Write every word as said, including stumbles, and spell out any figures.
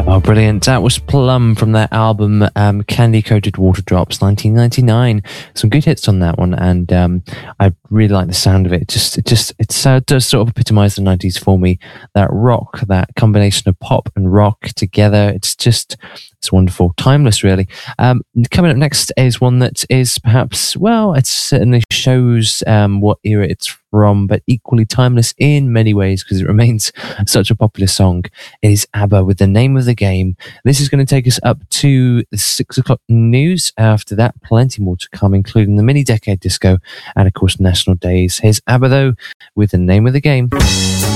Oh, brilliant. That was Plum from their album um, Candy Coated Water Drops nineteen ninety-nine. Some good hits on that one, and um, I really like the sound of it. It just, it just it uh, does sort of epitomise the nineties for me. That rock, that combination of pop and rock together, it's just, it's wonderful. Timeless, really. Um, coming up next is one that is perhaps, well, it certainly shows um, what era it's from, but equally timeless in many ways because it remains such a popular song. It is ABBA with The Name of the Game. This is going to take us up to the six o'clock news. After that, plenty more to come, including the mini decade disco and, of course, national days. Here's ABBA, though, with The Name of the Game.